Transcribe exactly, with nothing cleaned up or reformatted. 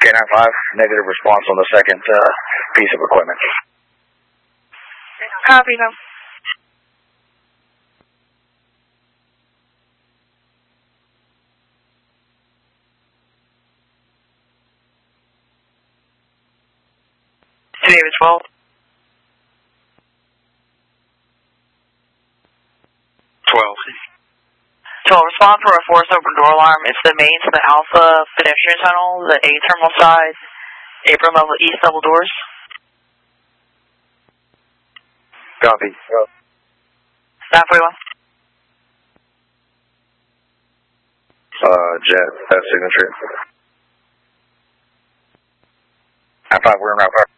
K nine five, negative response on the second uh, piece of equipment. Copy, no. David twelve. twelve. twelve, respond for a force open door alarm. It's the main to the Alpha pedestrian tunnel, the A terminal side, apron level east double doors. Copy. nine forty-one. Uh, Jet, that signature. nine five, we're in nine five.